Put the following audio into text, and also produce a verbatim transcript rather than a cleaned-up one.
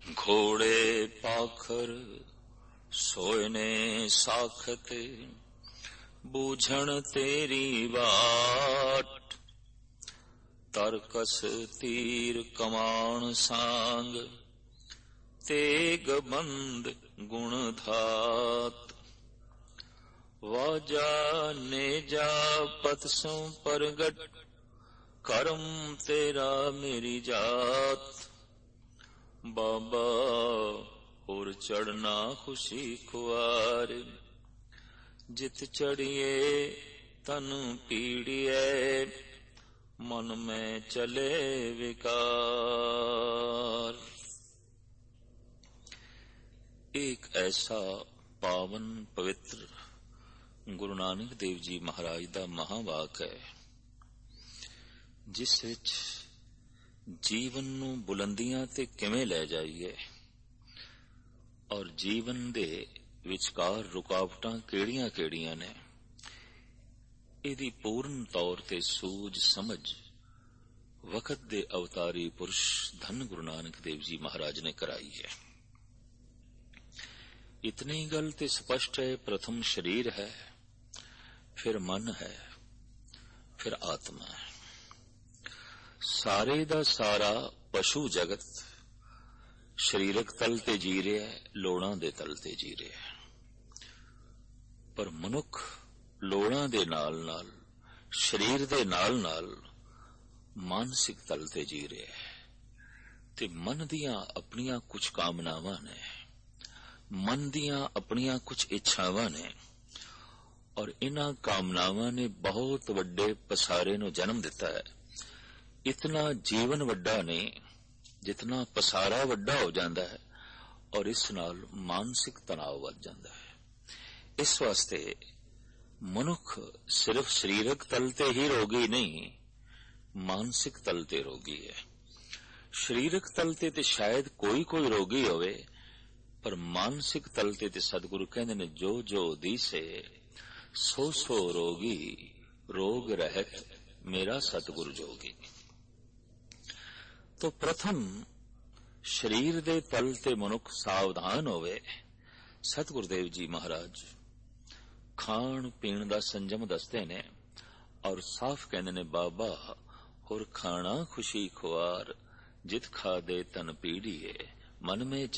घोड़े पाखर सोए ने साखत, बूझण तेरी बाट। तरकस तीर कमान सांग, तेग बंद गुण धात। वाजा नेजा पतसों परगट, करम तेरा मेरी जात। बाबा और चढ़ना खुशी खुआर, जित चढ़िए तन पीड़िए। मन में चले विकार। एक ऐसा पावन पवित्र गुरु नानक देव जी महाराज दा महावाक है, जिस विच जीवन नूं बुलंदियां ते किवें लै जाइए और जीवन दे विचकार रुकावटां केड़ियां-केड़ियां ने, इहदी पूर्ण तौर ते सूझ समझ वक्त दे अवतारी पुरुष धन गुरु नानक देव जी महाराज ने कराई है। इतनी गल ते स्पष्ट है, प्रथम शरीर है, फिर मन है, फिर आत्मा है। सारे दा सारा पशु जगत शरीरक तल ते जी रहा है, लोड़ां दे तल ते जी रहा है। पर मनुख लोड़ां दे नाल नाल, शरीर दे नाल नाल मानसिक तल ते जी रहा है। ते मन दियां अपनियां कुछ कामनावां ने, मन दियां अपनियां कुछ इच्छावां ने, और इन्हां कामनावां ने बहुत वड्डे पसारे नूं जन्म दिता है। इतना जीवन वड्डा नहीं जितना पसारा वड्डा हो जाता है, और इस नाल मानसिक तनाव वध जाता है। इस वास्ते मनुख सिर्फ शरीरक तल ते ही रोगी नहीं, मानसिक तल ते रोगी है। शरीरक तल ते ते शायद कोई कोई रोगी होवे, पर मानसिक तल ते ते सतगुरु कहंदे ने, जो जो दीसे सो सो रोगी, रोग रहत मेरा सतगुरु जोगी। तो प्रथम शरीर दे तल ते मनुख सावधान होवे। सतगुरुदेव जी महाराज खाण पीण दा संजम दसते ने, और साफ कहंदे ने, बाबा और खाना खुशी खुआर, जित खा दे तन पीड़िए। मन में